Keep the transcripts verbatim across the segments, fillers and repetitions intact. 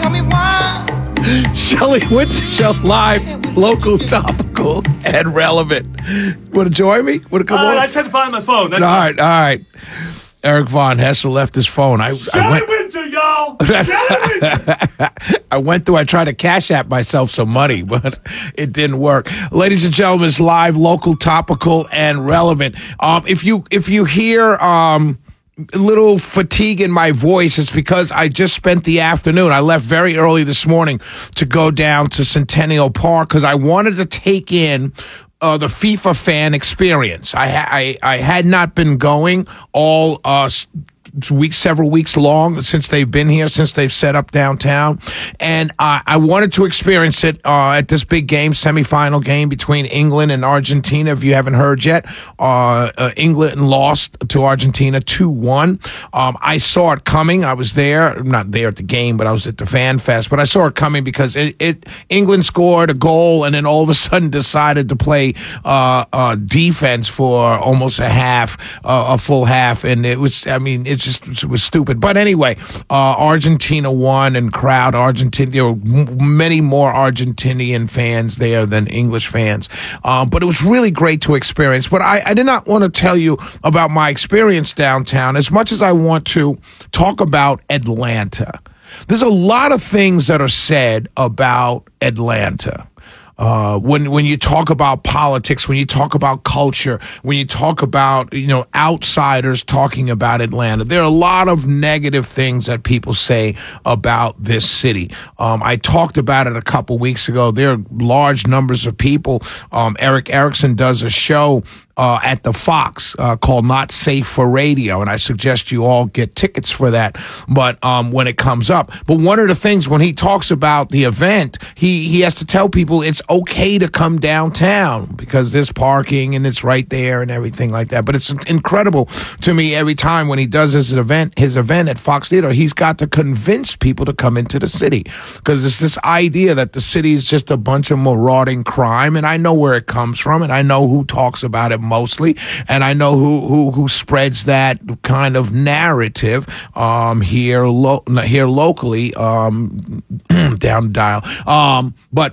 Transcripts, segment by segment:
tell me why. Shelley Winter Show live, local, topical, and relevant. Want to join me? Want to come Uh, on? I just had to find my phone. That's all all. right, all right. Eric Von Hessel left his phone. I, I Shelley went. Winter, y'all. Shelley Winter. I went through. I tried to cash app myself some money, but it didn't work. Ladies and gentlemen, it's live, local, topical, and relevant. Um, if you if you hear um. a little fatigue in my voice, it's because I just spent the afternoon. I left very early this morning to go down to Centennial Park because I wanted to take in uh, the FIFA fan experience. I, ha- I I had not been going all uh, weeks, several weeks long since they've been here, since they've set up downtown, and uh, I wanted to experience it uh, at this big game, semifinal game between England and Argentina. If you haven't heard yet, uh, uh, England lost to Argentina two one. Um, I saw it coming. I was there, not there at the game, but I was at the Fan Fest. But I saw it coming because it, it England scored a goal and then all of a sudden decided to play uh, uh, defense for almost a half, uh, a full half, and it was. I mean, it just it was stupid. But anyway, uh, Argentina won, and crowd Argentina. There were m- many more Argentinian fans there than English fans. Um, but it was really great to experience. But I, I did not want to tell you about my experience downtown as much as I want to talk about Atlanta. There's a lot of things that are said about Atlanta. Uh, when when you talk about politics, when you talk about culture, when you talk about, you know, outsiders talking about Atlanta, there are a lot of negative things that people say about this city. Um, I talked about it a couple weeks ago. There are large numbers of people. Um, Eric Erickson does a show Uh, at the Fox uh, called Not Safe for Radio, and I suggest you all get tickets for that. But um, when it comes up, but one of the things when he talks about the event, he he has to tell people it's okay to come downtown because there's parking and it's right there and everything like that. But it's incredible to me every time when he does his event, his event at Fox Theater, he's got to convince people to come into the city because it's this idea that the city is just a bunch of marauding crime, and I know where it comes from, and I know who talks about it mostly, and I know who who who spreads that kind of narrative um, here lo- here locally um, down the dial. Um, but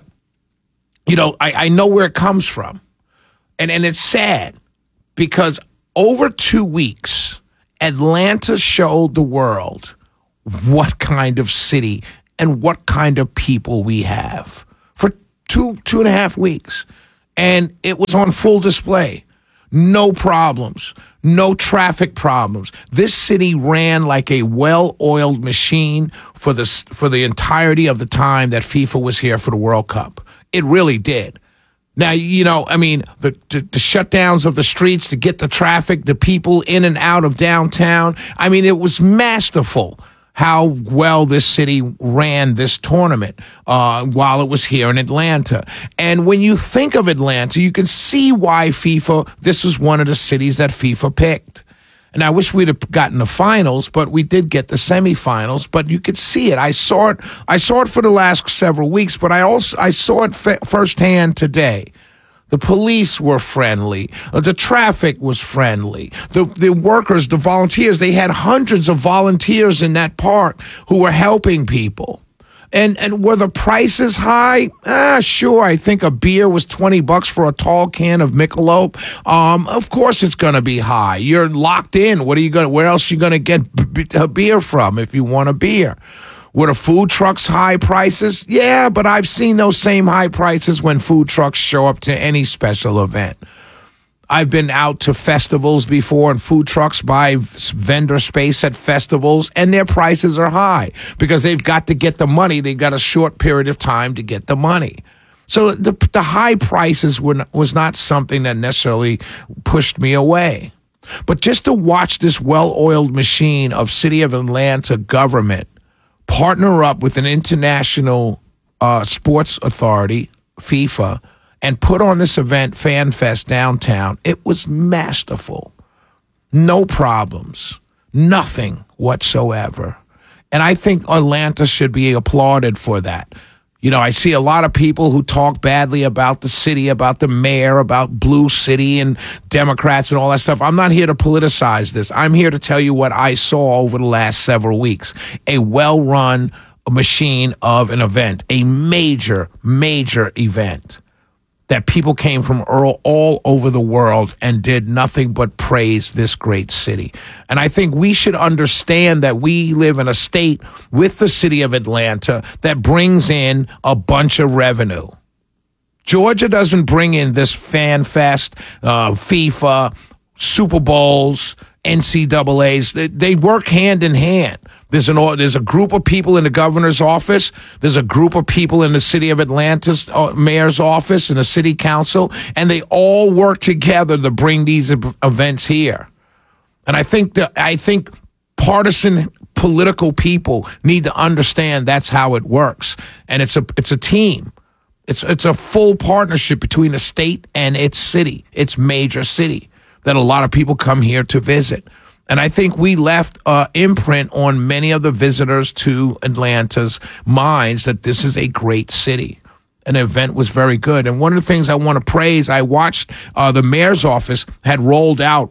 you know, I, I know where it comes from, and and it's sad because over two weeks, Atlanta showed the world what kind of city and what kind of people we have for two two and a half weeks, and it was on full display. No problems, no traffic problems. This city ran like a well-oiled machine for the for the entirety of the time that FIFA was here for the World Cup. It really did. Now, you know, I mean, the, the, the shutdowns of the streets to get the traffic, the people in and out of downtown. I mean, it was masterful how well this city ran this tournament uh, while it was here in Atlanta. And when you think of Atlanta, you can see why FIFA, this was one of the cities that FIFA picked. And I wish we'd have gotten the finals, but we did get the semifinals. But you could see it. I saw it. I saw it for the last several weeks, but I also I saw it f- firsthand today. The police were friendly. Uh, the traffic was friendly. The the workers, the volunteers, they had hundreds of volunteers in that park who were helping people. And and were the prices high? Ah, sure. I think a beer was twenty bucks for a tall can of Michelob. Um, of course it's going to be high. You're locked in. What are you going? Where else are you going to get b- a beer from if you want a beer? Were the food trucks high prices? Yeah, but I've seen those same high prices when food trucks show up to any special event. I've been out to festivals before, and food trucks buy vendor space at festivals, and their prices are high because they've got to get the money. They've got a short period of time to get the money. So the the high prices were not, was not something that necessarily pushed me away. But just to watch this well-oiled machine of City of Atlanta government partner up with an international uh, sports authority, FIFA, and put on this event, Fan Fest downtown, it was masterful. No problems. Nothing whatsoever. And I think Atlanta should be applauded for that. You know, I see a lot of people who talk badly about the city, about the mayor, about Blue City and Democrats and all that stuff. I'm not here to politicize this. I'm here to tell you what I saw over the last several weeks. A well-run machine of an event, a major, major event that people came from all, all over the world and did nothing but praise this great city. And I think we should understand that we live in a state with the city of Atlanta that brings in a bunch of revenue. Georgia doesn't bring in this fan fest, uh, FIFA, Super Bowls, N C double A's. They, they work hand in hand. There's an there's a group of people in the governor's office. There's a group of people in the city of Atlanta's uh, mayor's office and the city council, and they all work together to bring these events here. And I think that I think partisan political people need to understand that's how it works, and it's a it's a team. It's it's a full partnership between the state and its city, its major city, that a lot of people come here to visit. And I think we left an imprint on many of the visitors to Atlanta's minds that this is a great city. An event was very good. And one of the things I want to praise, I watched uh, the mayor's office had rolled out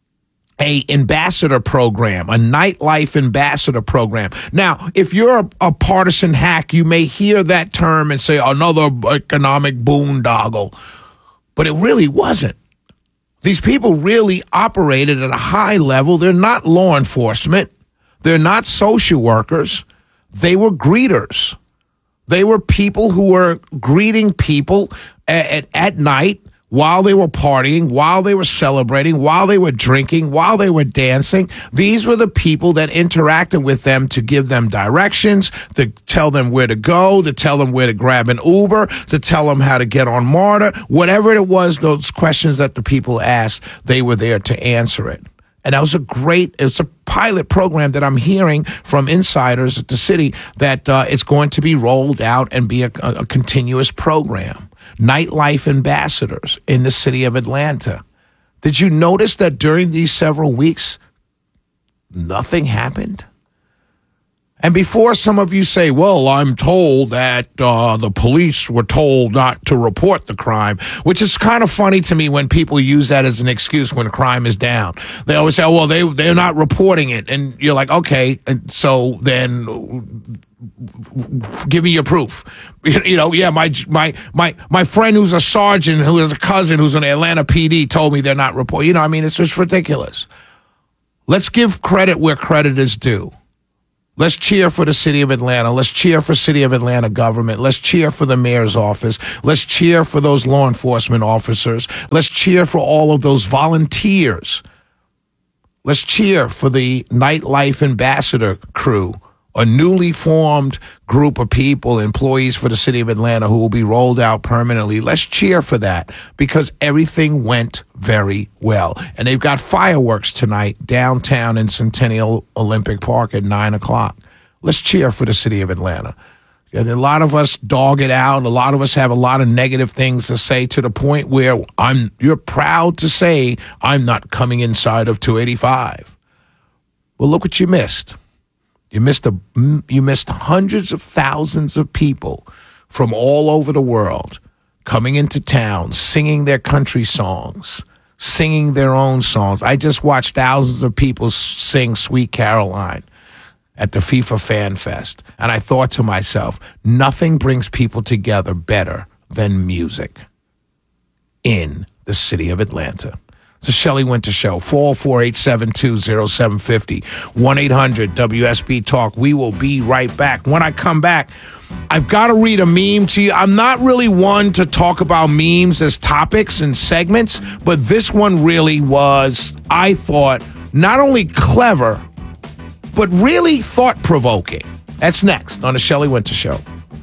a ambassador program, a nightlife ambassador program. Now, if you're a, a partisan hack, you may hear that term and say another economic boondoggle, but it really wasn't. These people really operated at a high level. They're not law enforcement. They're not social workers. They were greeters. They were people who were greeting people at, at, at night while they were partying, while they were celebrating, while they were drinking, while they were dancing. These were the people that interacted with them to give them directions, to tell them where to go, to tell them where to grab an Uber, to tell them how to get on MARTA. Whatever it was, those questions that the people asked, they were there to answer it. And that was a great, it's a pilot program that I'm hearing from insiders at the city that uh, it's going to be rolled out and be a, a, a continuous program. Nightlife ambassadors in the city of Atlanta. Did you notice that during these several weeks, nothing happened? And before some of you say, well, I'm told that uh, the police were told not to report the crime, which is kind of funny to me when people use that as an excuse when crime is down. They always say, oh, well, they, they're not reporting it. And you're like, okay, and so then give me your proof. You know, yeah, my my my my friend who's a sergeant, who has a cousin who's in the Atlanta P D, told me they're not reporting. You know, I mean, it's just ridiculous. Let's give credit where credit is due. Let's cheer for the city of Atlanta. Let's cheer for city of Atlanta government. Let's cheer for the mayor's office. Let's cheer for those law enforcement officers. Let's cheer for all of those volunteers. Let's cheer for the nightlife ambassador crew, a newly formed group of people, employees for the city of Atlanta who will be rolled out permanently. Let's cheer for that because everything went very well. And they've got fireworks tonight downtown in Centennial Olympic Park at nine o'clock. Let's cheer for the city of Atlanta. And a lot of us dog it out. A lot of us have a lot of negative things to say to the point where I'm. you're proud to say I'm not coming inside of two eighty-five. Well, look what you missed. You missed a, you missed hundreds of thousands of people from all over the world coming into town, singing their country songs, singing their own songs. I just watched thousands of people sing Sweet Caroline at the FIFA Fan Fest. And I thought to myself, nothing brings people together better than music in the city of Atlanta. It's the Shelley Winter Show, four oh four, eight seven two, oh seven five oh, one eight hundred W S B Talk. We will be right back. When I come back, I've got to read a meme to you. I'm not really one to talk about memes as topics and segments, but this one really was, I thought, not only clever, but really thought-provoking. That's next on the Shelley Winter Show.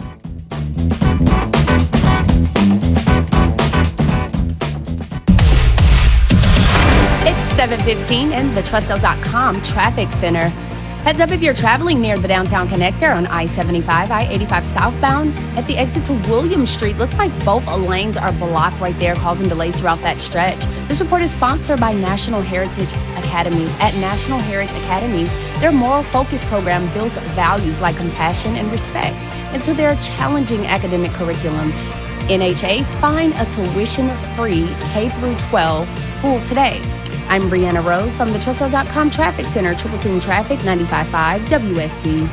seven fifteen in the Trussell dot com Traffic Center. Heads up if you're traveling near the downtown connector on I seventy-five, I eighty-five southbound. At the exit to Williams Street, looks like both lanes are blocked right there, causing delays throughout that stretch. This report is sponsored by National Heritage Academies. At National Heritage Academies, their moral focus program builds values like compassion and respect into their challenging academic curriculum. N H A, find a tuition-free K through twelve school today. I'm Brianna Rose from the Trussell dot com Traffic Center, Triple Team Traffic, ninety-five point five W S B.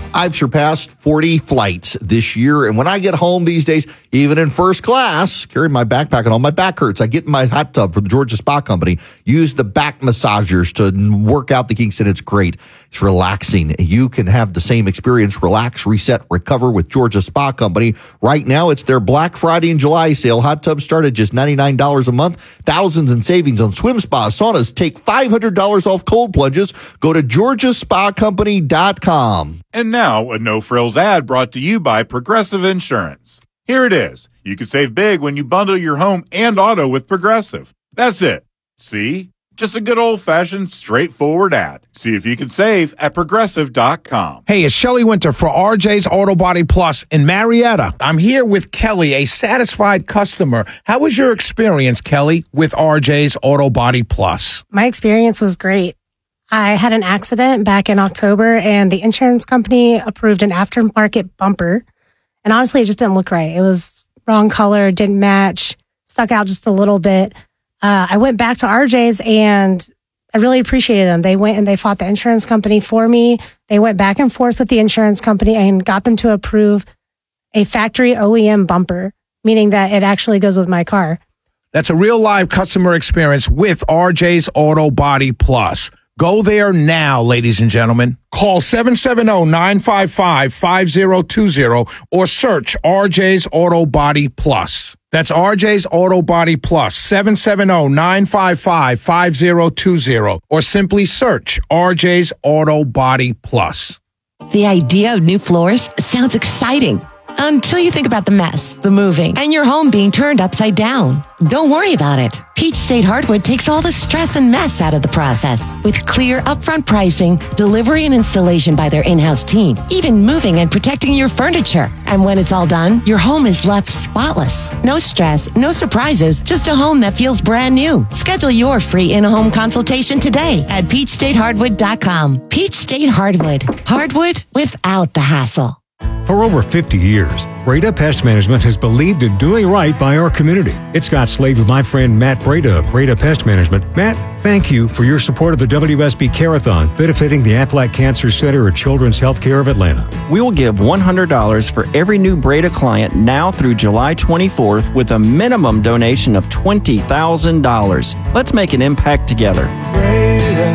I've surpassed forty flights this year, and when I get home these days, even in first class, carrying my backpack and all my back hurts. I get in my hot tub from the Georgia Spa Company, use the back massagers to work out the kinks, and it's great. It's relaxing. You can have the same experience, relax, reset, recover with Georgia Spa Company. Right now, it's their Black Friday and July sale. Hot tubs start at just ninety-nine dollars a month. Thousands in savings on swim spas, saunas. Take five hundred dollars off cold plunges. Go to georgia spa company dot com. And now, a no-frills ad brought to you by Progressive Insurance. Here it is. You can save big when you bundle your home and auto with Progressive. That's it. See? Just a good old-fashioned, straightforward ad. See if you can save at progressive dot com. Hey, it's Shelley Winter for R J's Auto Body Plus in Marietta. I'm here with Kelly, a satisfied customer. How was your experience, Kelly, with R J's Auto Body Plus? My experience was great. I had an accident back in October, and the insurance company approved an aftermarket bumper. And honestly, it just didn't look right. It was wrong color, didn't match, stuck out just a little bit. Uh, I went back to R J's, and I really appreciated them. They went and they fought the insurance company for me. They went back and forth with the insurance company and got them to approve a factory O E M bumper, meaning that it actually goes with my car. That's a real live customer experience with R J's Auto Body Plus. Go there now, ladies and gentlemen. Call seven seven zero, nine five five, five zero two zero or search R J's Auto Body Plus. That's R J's Auto Body Plus, seven seven zero, nine five five, five zero two zero or simply search R J's Auto Body Plus. The idea of new floors sounds exciting until you think about the mess, the moving, and your home being turned upside down. Don't worry about it. Peach State Hardwood takes all the stress and mess out of the process with clear upfront pricing, delivery and installation by their in-house team, even moving and protecting your furniture. And when it's all done, your home is left spotless. No stress, no surprises, just a home that feels brand new. Schedule your free in-home consultation today at peach state hardwood dot com. Peach State Hardwood. Hardwood without the hassle. For over fifty years, Breda Pest Management has believed in doing right by our community. It's Scott Slade with my friend Matt Breda of Breda Pest Management. Matt, thank you for your support of the W S B Care-a-thon, benefiting the Aflac Cancer Center at Children's Healthcare of Atlanta. We will give one hundred dollars for every new Breda client now through July twenty-fourth with a minimum donation of twenty thousand dollars. Let's make an impact together. Breda,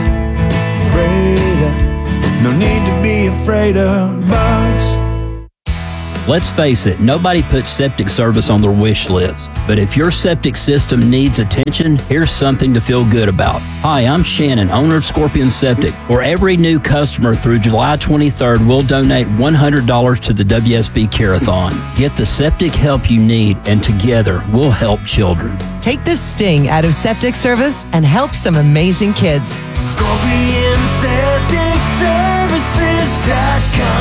Breda, no need to be afraid of bugs. Let's face it, nobody puts septic service on their wish list. But if your septic system needs attention, here's something to feel good about. Hi, I'm Shannon, owner of Scorpion Septic. For every new customer through July twenty-third, we'll donate one hundred dollars to the W S B Care-a-thon. Get the septic help you need, and together, we'll help children. Take the sting out of septic service and help some amazing kids. Scorpion Septic Services dot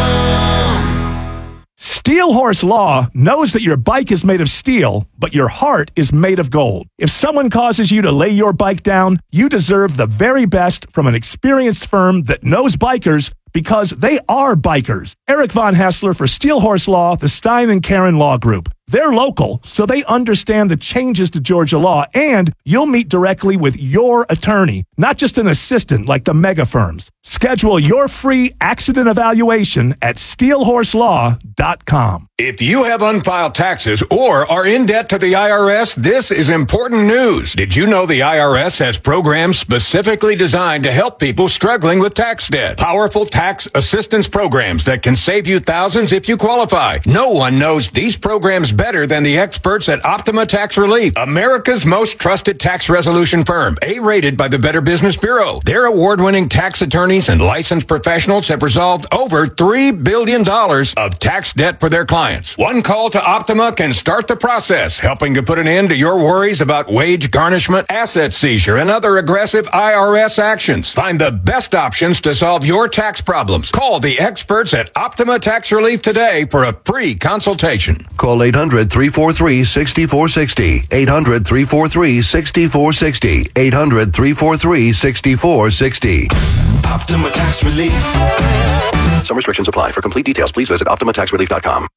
com. Steel Horse Law knows that your bike is made of steel, but your heart is made of gold. If someone causes you to lay your bike down, you deserve the very best from an experienced firm that knows bikers because they are bikers. Eric Von Hassler for Steel Horse Law, the Stein and Karen Law Group. They're local, so they understand the changes to Georgia law, and you'll meet directly with your attorney, not just an assistant like the mega firms. Schedule your free accident evaluation at steel horse law dot com. If you have unfiled taxes or are in debt to the I R S, this is important news. Did you know the I R S has programs specifically designed to help people struggling with tax debt? Powerful tax assistance programs that can save you thousands if you qualify. No one knows these programs better than the experts at Optima Tax Relief, America's most trusted tax resolution firm, A-rated by the Better Business Bureau. Their award-winning tax attorneys and licensed professionals have resolved over three billion dollars of tax debt for their clients. One call to Optima can start the process, helping to put an end to your worries about wage garnishment, asset seizure, and other aggressive I R S actions. Find the best options to solve your tax problems. Call the experts at Optima Tax Relief today for a free consultation. Call eight hundred, three four three, six four six zero. eight hundred, three four three, six four six zero. eight hundred, three four three, six four six zero. Optima Tax Relief. Some restrictions apply. For complete details, please visit optima tax relief dot com.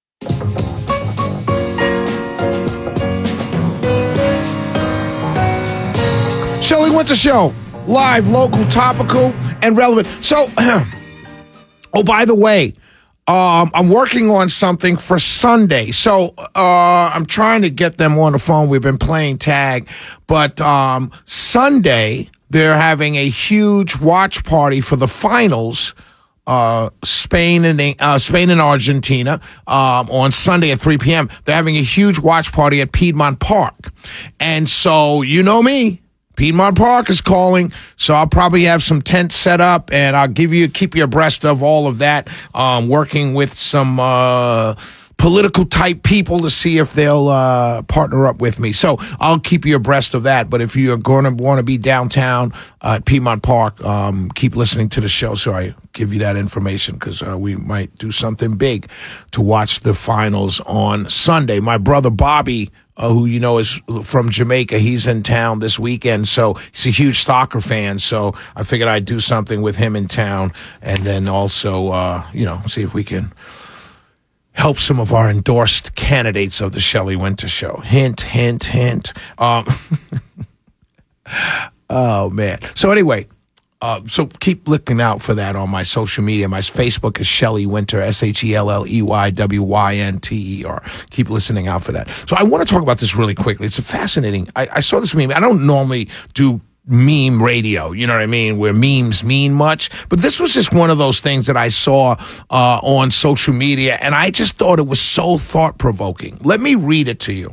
Shelley Winter Show, live, local, topical, and relevant. So, oh, by the way, Um, I'm working on something for Sunday. So uh, I'm trying to get them on the phone. We've been playing tag. But um, Sunday, they're having a huge watch party for the finals. Uh, Spain and uh, Spain and Argentina um, on Sunday at three p.m. They're having a huge watch party at Piedmont Park. And so, you know me. Piedmont Park is calling, so I'll probably have some tents set up, and I'll give you keep you abreast of all of that. Um, working with some uh, political type people to see if they'll uh, partner up with me. So I'll keep you abreast of that. But if you're going to want to be downtown uh, at Piedmont Park, um, keep listening to the show so I give you that information, because uh, we might do something big to watch the finals on Sunday. My brother Bobby, Uh, who you know is from Jamaica, he's in town this weekend, so he's a huge soccer fan, so I figured I'd do something with him in town, and then also, uh, you know, see if we can help some of our endorsed candidates of the Shelley Winter Show. Hint, hint, hint. Um, oh, man. So anyway, uh, so keep looking out for that on my social media. My Facebook is Shelley Winter, S H E L L E Y W Y N T E R. Keep listening out for that. So I want to talk about this really quickly. It's a fascinating. I, I saw this meme. I don't normally do meme radio, you know what I mean, where memes mean much. But this was just one of those things that I saw uh, on social media, and I just thought it was so thought-provoking. Let me read it to you.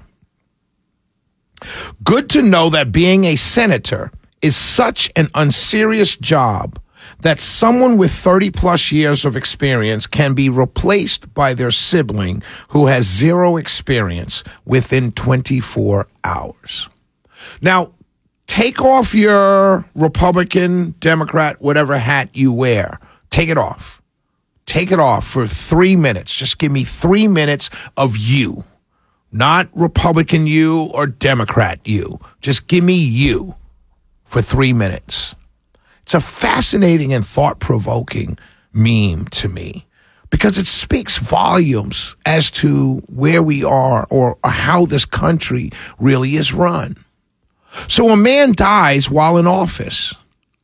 Good to know that being a senator is such an unserious job that someone with thirty plus years of experience can be replaced by their sibling who has zero experience within twenty-four hours. Now, take off your Republican, Democrat, whatever hat you wear. Take it off. Take it off for three minutes. Just give me three minutes of you. Not Republican you or Democrat you. Just give me you for three minutes. It's a fascinating and thought-provoking meme to me because it speaks volumes as to where we are or, or how this country really is run. So a man dies while in office,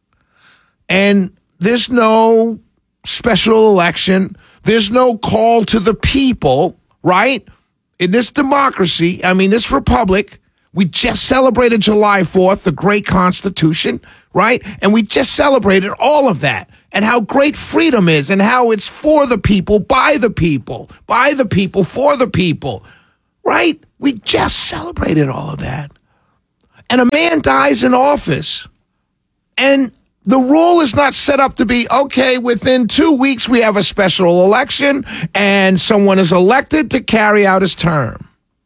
and there's no special election. There's no call to the people, right? In this democracy, I mean, this republic, we just celebrated July fourth, the great Constitution, right? And we just celebrated all of that and how great freedom is and how it's for the people, by the people, by the people, for the people, right? We just celebrated all of that. And a man dies in office, and the rule is not set up to be, okay, within two weeks we have a special election and someone is elected to carry out his term.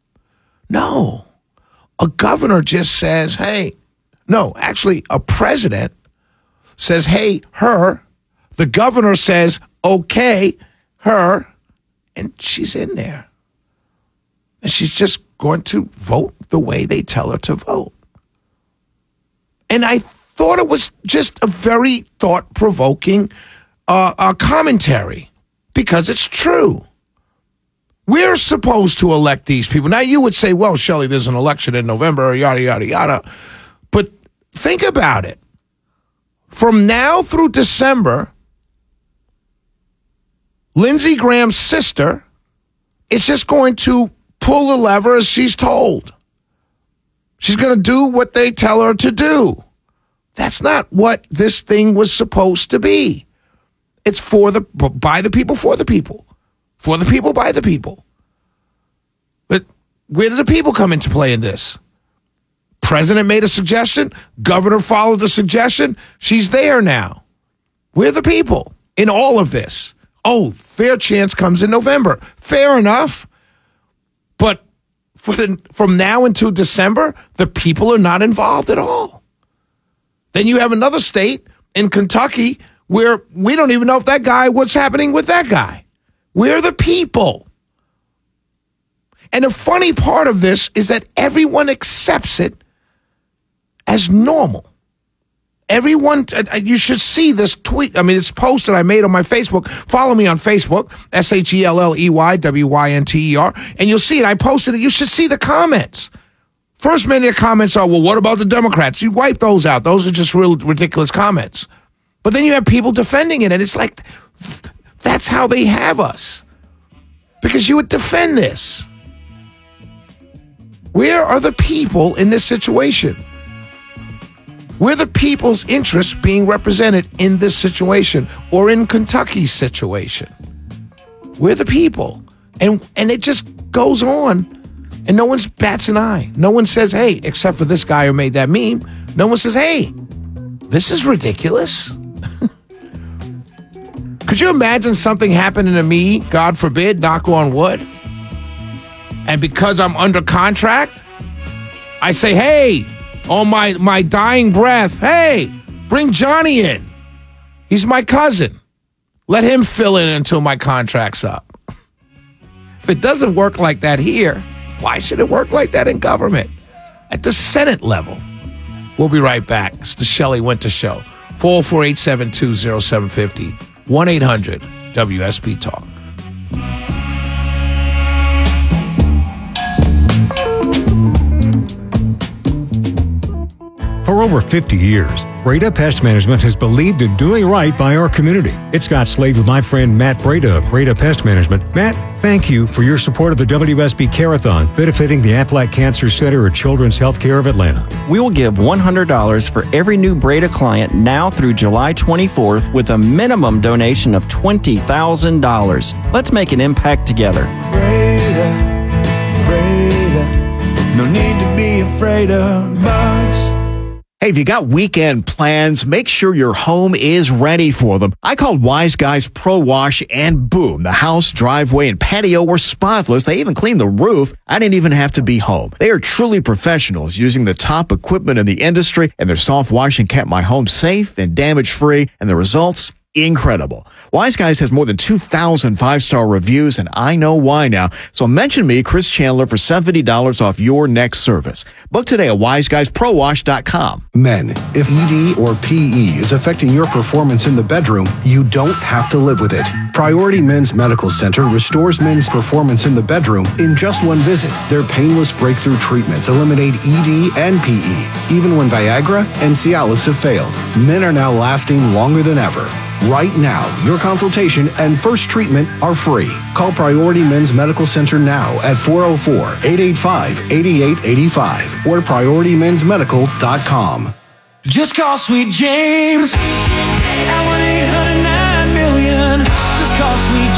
No. A governor just says, hey, no, actually a president says, hey, her. The governor says, okay, her, and she's in there. And she's just going to vote the way they tell her to vote. And I thought it was just a very thought-provoking uh, uh, commentary because it's true. We're supposed to elect these people. Now, you would say, well, Shelley, there's an election in November, yada, yada, yada. But think about it. From now through December, Lindsey Graham's sister is just going to pull the lever as she's told. She's going to do what they tell her to do. That's not what this thing was supposed to be. It's for the by the people, for the people. For the people, by the people. But where do the people come into play in this? President made a suggestion. Governor followed the suggestion. She's there now. We're the people in all of this. Oh, fair chance comes in November. Fair enough. But for the, from now until December, the people are not involved at all. Then you have another state in Kentucky where we don't even know if that guy, what's happening with that guy. We're the people. And the funny part of this is that everyone accepts it as normal. Everyone, you should see this tweet. I mean, it's post that I made on my Facebook. Follow me on Facebook, S H E L L E Y W Y N T E R, and you'll see it. I posted it. You should see the comments. First many of the comments are, well, what about the Democrats? You wipe those out. Those are just real ridiculous comments. But then you have people defending it, and it's like That's how they have us. Because you would defend this. Where are the people in this situation? Where are the people's interests being represented in this situation or in Kentucky's situation? We're the people. And and it just goes on. And no one bats an eye. No one says, hey, except for this guy who made that meme. No one says, hey, this is ridiculous. Could you imagine something happening to me, God forbid, knock on wood? And because I'm under contract, I say, hey, on my, my dying breath, hey, bring Johnny in. He's my cousin. Let him fill in until my contract's up. If it doesn't work like that here, why should it work like that in government? At the Senate level. We'll be right back. It's the Shelley Winter Show. four oh four, eight seven two, oh seven five oh. one eight hundred W S B Talk. For over fifty years, Breda Pest Management has believed in doing right by our community. It's Scott Slade with my friend Matt Breda of Breda Pest Management. Matt, thank you for your support of the W S B Care-a-thon, benefiting the Aflac Cancer Center and Children's Healthcare of Atlanta. We will give one hundred dollars for every new Breda client now through July twenty-fourth with a minimum donation of twenty thousand dollars. Let's make an impact together. Breda, Breda, no need to be afraid of bugs. Hey, if you got weekend plans, make sure your home is ready for them. I called Wise Guys Pro Wash and boom, the house, driveway, and patio were spotless. They even cleaned the roof. I didn't even have to be home. They are truly professionals using the top equipment in the industry, and their soft washing kept my home safe and damage-free, and the results, incredible. Wise Guys has more than two thousand five-star reviews, and I know why now. So mention me, Chris Chandler, for seventy dollars off your next service. Book today at wise guys pro wash dot com. Men, if E D or P E is affecting your performance in the bedroom, you don't have to live with it. Priority Men's Medical Center restores men's performance in the bedroom in just one visit. Their painless breakthrough treatments eliminate E D and P E. Even when Viagra and Cialis have failed, men are now lasting longer than ever. Right now, your consultation and first treatment are free. Call Priority Men's Medical Center now at four oh four, eight eight five, eight eight eight five or priority mens medical dot com. Just call Sweet James at one eight hundred nine million. Just call Sweet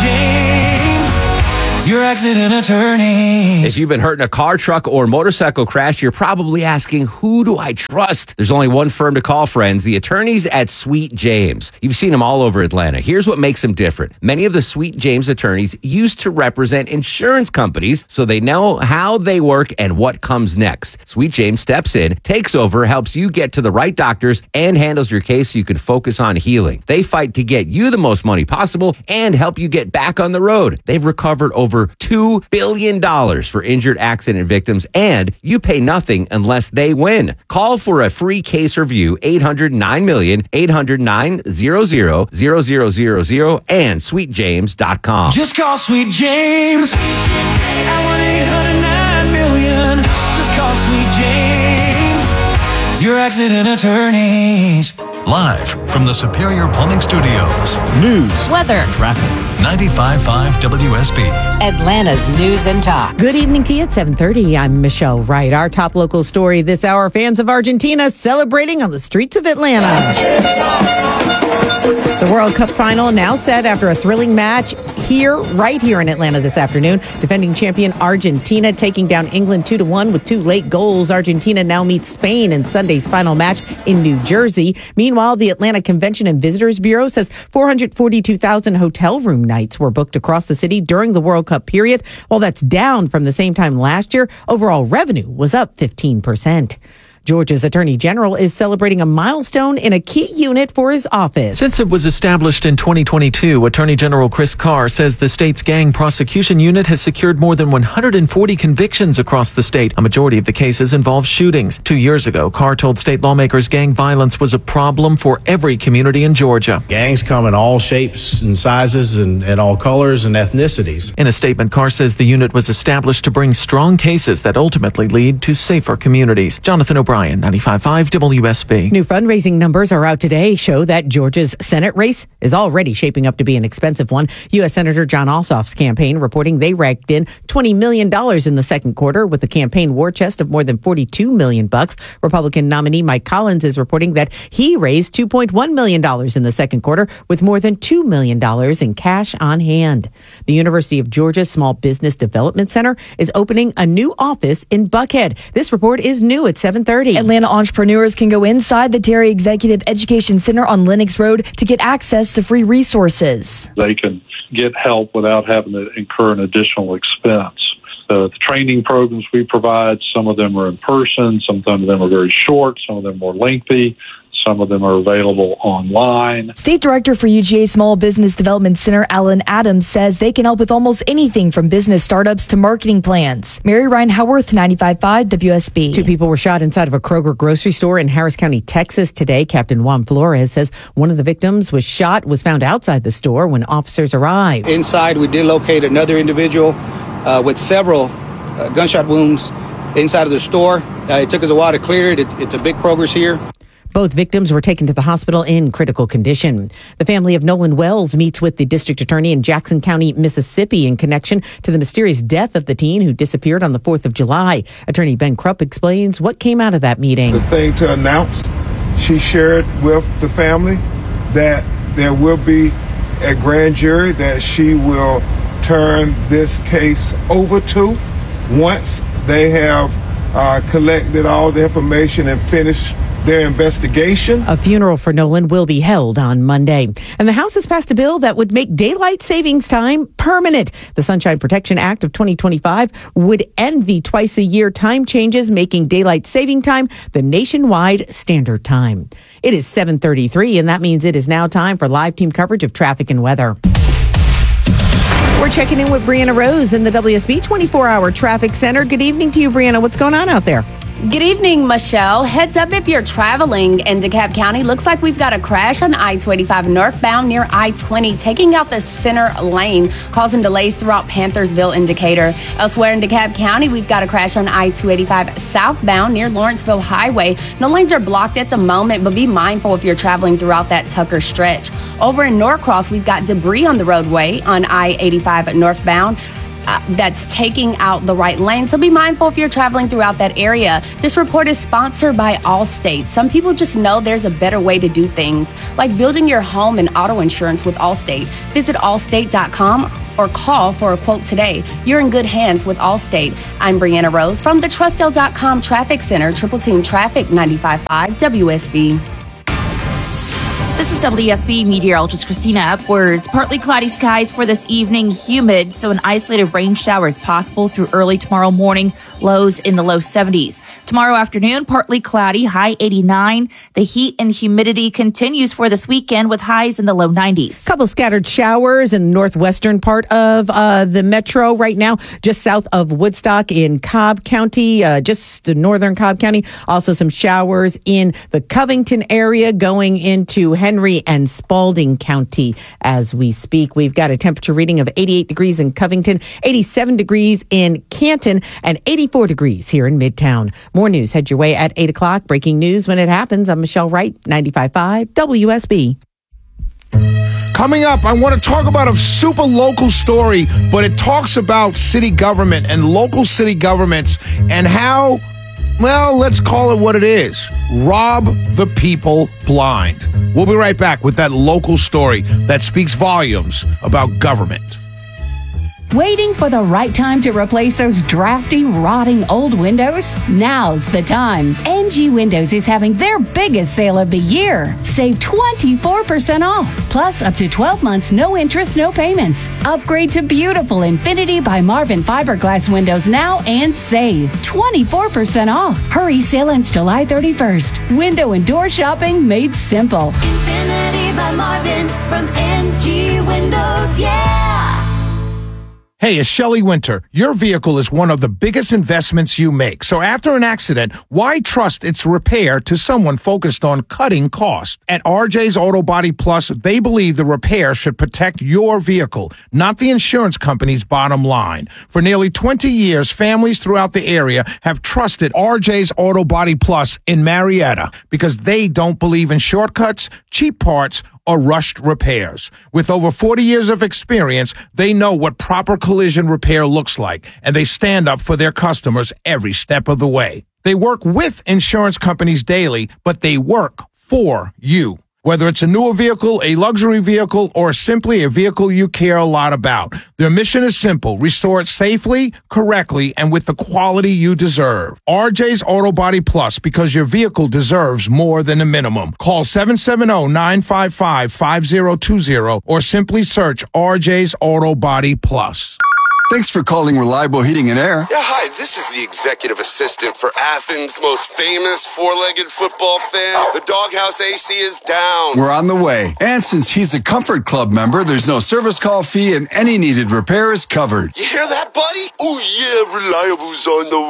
James, your accident attorney. If you've been hurt in a car, truck, or motorcycle crash, you're probably asking, who do I trust? There's only one firm to call, friends, the attorneys at Sweet James. You've seen them all over Atlanta. Here's what makes them different. Many of the Sweet James attorneys used to represent insurance companies, so they know how they work and what comes next. Sweet James steps in, takes over, helps you get to the right doctors, and handles your case so you can focus on healing. They fight to get you the most money possible and help you get back on the road. They've recovered over two billion dollars for injured accident victims, and you pay nothing unless they win. Call for a free case review, eight hundred nine million, eight hundred nine hundred, zero zero zero zero, and sweet james dot com. Just call Sweet James at one eight hundred nine million. Just call Sweet James, your accident attorneys. Live from the Superior Plumbing Studios. News, weather, traffic. ninety-five point five W S B. Atlanta's News and Talk. Good evening to you at seven thirty. I'm Michelle Wright. Our top local story this hour, fans of Argentina celebrating on the streets of Atlanta. The World Cup final now set after a thrilling match here, right here in Atlanta this afternoon. Defending champion Argentina taking down England two to one with two late goals. Argentina now meets Spain in Sunday's final match in New Jersey. Meanwhile, the Atlanta Convention and Visitors Bureau says four hundred forty-two thousand hotel room nights were booked across the city during the World Cup period. While that's down from the same time last year, overall revenue was up fifteen percent. Georgia's Attorney General is celebrating a milestone in a key unit for his office. Since it was established in twenty twenty-two, Attorney General Chris Carr says the state's gang prosecution unit has secured more than one hundred forty convictions across the state. A majority of the cases involve shootings. Two years ago, Carr told state lawmakers gang violence was a problem for every community in Georgia. Gangs come in all shapes and sizes and, and all colors and ethnicities. In a statement, Carr says the unit was established to bring strong cases that ultimately lead to safer communities. Jonathan O'Brien. Bryan, ninety-five point five W S B. New fundraising numbers are out today show that Georgia's Senate race is already shaping up to be an expensive one. U S. Senator John Ossoff's campaign reporting they raked in twenty million dollars in the second quarter with a campaign war chest of more than forty-two million dollars bucks. Republican nominee Mike Collins is reporting that he raised two point one million dollars in the second quarter with more than two million dollars in cash on hand. The University of Georgia Small Business Development Center is opening a new office in Buckhead. This report is new at seven thirty. Atlanta entrepreneurs can go inside the Terry Executive Education Center on Lenox Road to get access to free resources. They can get help without having to incur an additional expense. Uh, the training programs we provide, some of them are in person, some of them are very short, some of them more lengthy. Some of them are available online. State Director for U G A Small Business Development Center, Alan Adams, says they can help with almost anything from business startups to marketing plans. Mary Ryan Howarth, ninety-five point five W S B. Two people were shot inside of a Kroger grocery store in Harris County, Texas today. Captain Juan Flores says one of the victims was shot, was found outside the store when officers arrived. Inside, we did locate another individual uh, with several uh, gunshot wounds inside of the store. Uh, it took us a while to clear it. it it's a big Kroger's here. Both victims were taken to the hospital in critical condition. The family of Nolan Wells meets with the district attorney in Jackson County, Mississippi, in connection to the mysterious death of the teen who disappeared on the fourth of July. Attorney Ben Krupp explains what came out of that meeting. The thing to announce, she shared with the family that there will be a grand jury that she will turn this case over to once they have uh, collected all the information and finished their investigation. A funeral for Nolan will be held on Monday. And the House has passed a bill that would make daylight savings time permanent. The Sunshine Protection Act of twenty twenty-five would end the twice a year time changes, making daylight saving time the nationwide standard time. It is seven thirty-three, and that means it is now time for live team coverage of traffic and weather. We're checking in with Brianna Rose in the W S B twenty-four hour Traffic Center. Good evening to you, Brianna. What's going on out there? Good evening, Michelle. Heads up if you're traveling in DeKalb County. Looks like we've got a crash on I two eighty-five northbound near I twenty, taking out the center lane, causing delays throughout Panthersville and Decatur. Elsewhere in DeKalb County, we've got a crash on I two eighty-five southbound near Lawrenceville Highway. No lanes are blocked at the moment, but be mindful if you're traveling throughout that Tucker stretch. Over in Norcross, we've got debris on the roadway on I eighty-five northbound. Uh, that's taking out the right lane. So be mindful if you're traveling throughout that area. This report is sponsored by Allstate. Some people just know there's a better way to do things, like building your home and auto insurance with Allstate. Visit allstate dot com or call for a quote today. You're in good hands with Allstate. I'm Brianna Rose from the Trustdale dot com Traffic Center, Triple Team Traffic, ninety-five point five W S B. This is W S B meteorologist Christina Upwards. Partly cloudy skies for this evening, humid, so an isolated rain shower is possible through early tomorrow morning, lows in the low seventies. Tomorrow afternoon, partly cloudy, high eighty-nine. The heat and humidity continues for this weekend with highs in the low nineties. Couple scattered showers in the northwestern part of uh, the metro right now, just south of Woodstock in Cobb County, uh, just northern Cobb County. Also some showers in the Covington area going into Henry and Spalding County as we speak. We've got a temperature reading of eighty-eight degrees in Covington, eighty-seven degrees in Canton, and eighty-four degrees here in Midtown. More news head your way at eight o'clock. Breaking news when it happens. I'm Michelle Wright, ninety-five point five W S B. Coming up, I want to talk about a super local story, but it talks about city government and local city governments and how, well, let's call it what it is. Rob the people blind. We'll be right back with that local story that speaks volumes about government. Waiting for the right time to replace those drafty, rotting old windows? Now's the time. N G Windows is having their biggest sale of the year. Save twenty-four percent off, plus up to twelve months, no interest, no payments. Upgrade to beautiful Infinity by Marvin fiberglass windows now and save twenty-four percent off. Hurry, sale ends July thirty-first. Window and door shopping made simple. Infinity by Marvin from N G Windows, yeah! Hey, it's Shelley Winter. Your vehicle is one of the biggest investments you make. So after an accident, why trust its repair to someone focused on cutting costs? At R J's Auto Body Plus, they believe the repair should protect your vehicle, not the insurance company's bottom line. For nearly twenty years, families throughout the area have trusted R J's Auto Body Plus in Marietta because they don't believe in shortcuts, cheap parts, or rushed repairs. With over forty years of experience, they know what proper collision repair looks like, and they stand up for their customers every step of the way. They work with insurance companies daily, but they work for you. Whether it's a newer vehicle, a luxury vehicle, or simply a vehicle you care a lot about, their mission is simple: restore it safely, correctly, and with the quality you deserve. R J's Auto Body Plus, because your vehicle deserves more than a minimum. Call seven seven zero, nine five five, five zero two zero or simply search R J's Auto Body Plus. Thanks for calling Reliable Heating and Air. Yeah, hi, this is the executive assistant for Athens' most famous four-legged football fan. The Doghouse A C is down. We're on the way. And since he's a Comfort Club member, there's no service call fee and any needed repair is covered. You hear that, buddy? Oh, yeah, Reliable's on the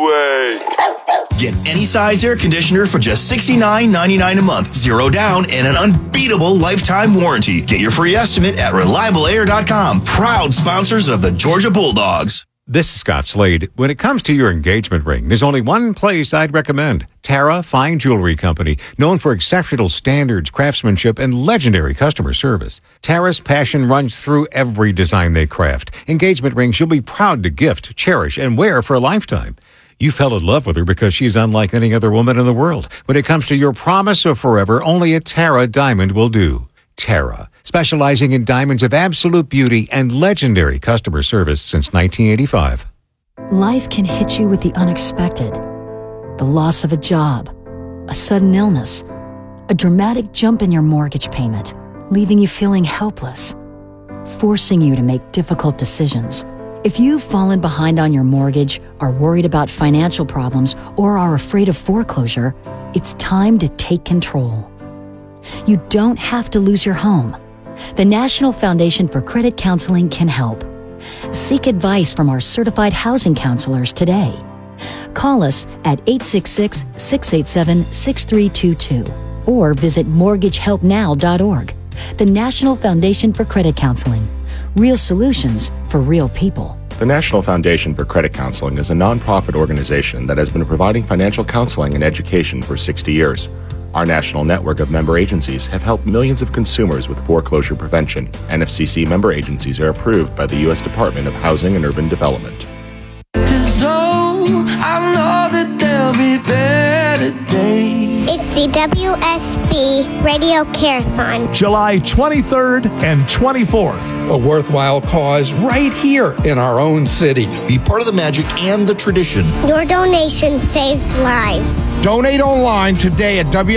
way. Get any size air conditioner for just sixty-nine ninety-nine a month. Zero down and an unbeatable lifetime warranty. Get your free estimate at reliable air dot com. Proud sponsors of the Georgia Bulldogs. This is Scott Slade. When it comes to your engagement ring, there's only one place I'd recommend. Tara Fine Jewelry Company, known for exceptional standards, craftsmanship, and legendary customer service. Tara's passion runs through every design they craft. Engagement rings you'll be proud to gift, cherish, and wear for a lifetime. You fell in love with her because she's unlike any other woman in the world. When it comes to your promise of forever, only a Tara diamond will do. Tara, specializing in diamonds of absolute beauty and legendary customer service since nineteen eighty-five. Life can hit you with the unexpected. The loss of a job, a sudden illness, a dramatic jump in your mortgage payment, leaving you feeling helpless, forcing you to make difficult decisions. If you've fallen behind on your mortgage, are worried about financial problems, or are afraid of foreclosure, it's time to take control. You don't have to lose your home. The National Foundation for Credit Counseling can help. Seek advice from our certified housing counselors today. Call us at eight six six, six eight seven, six three two two or visit mortgage help now dot org. The National Foundation for Credit Counseling. Real solutions for real people. The National Foundation for Credit Counseling is a nonprofit organization that has been providing financial counseling and education for sixty years. Our national network of member agencies have helped millions of consumers with foreclosure prevention. N F C C member agencies are approved by the U S Department of Housing and Urban Development. Cause oh, I know that there'll be better days. It's the W S B Radio Carathon. July twenty-third and twenty-fourth. A worthwhile cause right here in our own city. Be part of the magic and the tradition. Your donation saves lives. Donate online today at W